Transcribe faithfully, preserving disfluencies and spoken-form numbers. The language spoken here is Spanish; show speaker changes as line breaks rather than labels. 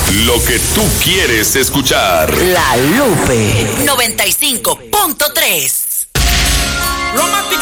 Lo que tú quieres escuchar.
La Lupe
noventa y cinco punto tres.
Romántico.